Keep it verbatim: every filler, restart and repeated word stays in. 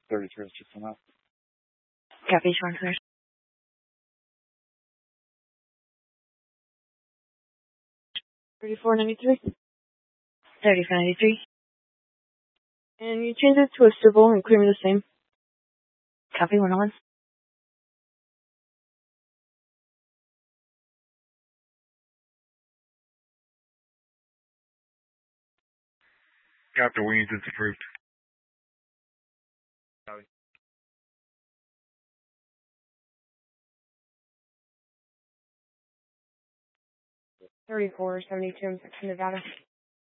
thirty-three is just enough. Copy, Sean Clear. thirty-four ninety-three. thirty-four ninety-three. And you change it to a civil and clear me the same. Copy, one oh one. Captain Williams, it's approved. Copy. thirty-four seventy-two in Nevada.